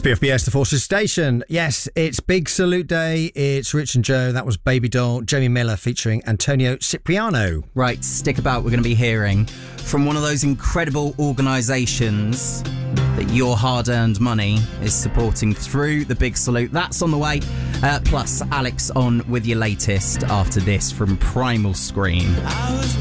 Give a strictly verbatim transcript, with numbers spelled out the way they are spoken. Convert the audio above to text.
P F B S, the Forces Station. Yes, it's Big Salute Day. It's Rich and Joe. That was Baby Doll. Jamie Miller featuring Antonio Cipriano. Right, stick about. We're going to be hearing from one of those incredible organisations that your hard-earned money is supporting through the Big Salute. That's on the way. Uh, plus, Alex on with your latest after this from Primal Scream. I was